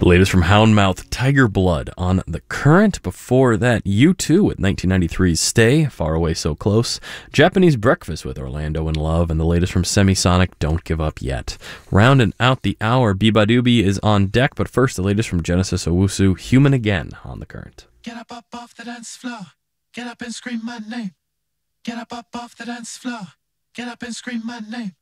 latest from Houndmouth, Tiger Blood on The Current. Before that, U2 with 1993's Stay, Far Away So Close. Japanese Breakfast with Orlando in Love. And the latest from Semisonic, Don't Give Up Yet. Rounding out the hour, Beabadoobee is on deck. But first, the latest from Genesis Owusu, Human Again on The Current. Get up off the dance floor. Get up and scream my name. Get up off the dance floor. Get up and scream my name.